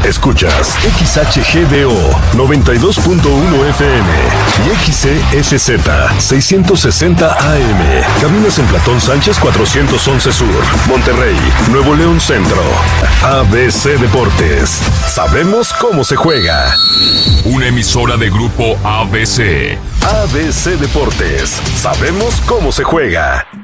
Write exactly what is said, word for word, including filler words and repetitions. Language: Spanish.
Escuchas X H G D O noventa y dos punto uno F M y X C S Z seiscientos sesenta A M. Caminas en Platón Sánchez cuatrocientos once Sur, Monterrey, Nuevo León Centro. A B C Deportes. Sabemos cómo se juega. Una emisora de Grupo A B C. A B C Deportes. Sabemos cómo se juega.